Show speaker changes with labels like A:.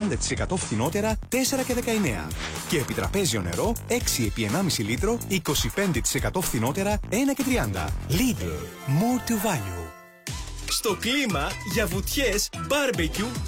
A: 30% φθηνότερα 4,19. Και επιτραπέζιο νερό 6 επί 1,5 λίτρο 25% φθηνότερα 1,30. Lidl. More to value.
B: Στο κλίμα για βουτιές, barbecue